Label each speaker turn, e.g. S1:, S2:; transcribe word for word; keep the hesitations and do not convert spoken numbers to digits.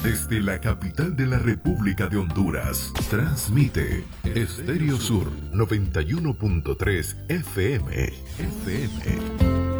S1: Desde la capital de la República de Honduras, transmite Estéreo Sur noventa y uno punto tres F M. F M.